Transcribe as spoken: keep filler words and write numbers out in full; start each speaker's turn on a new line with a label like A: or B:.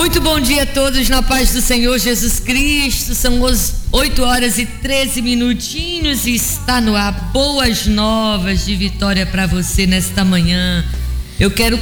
A: Muito bom dia a todos, na paz do Senhor Jesus Cristo. São oito horas e treze minutinhos e está no ar Boas Novas de Vitória para você nesta manhã. Eu quero